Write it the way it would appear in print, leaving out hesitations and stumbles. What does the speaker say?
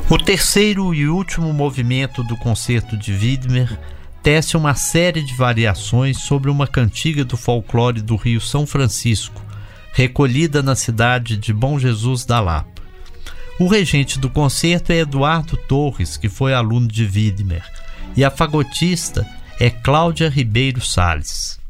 O terceiro e último movimento do concerto de Widmer tece uma série de variações sobre uma cantiga do folclore do Rio São Francisco, recolhida na cidade de Bom Jesus da Lapa. O regente do concerto é Eduardo Torres, que foi aluno de Widmer, e a fagotista é Cláudia Ribeiro Salles.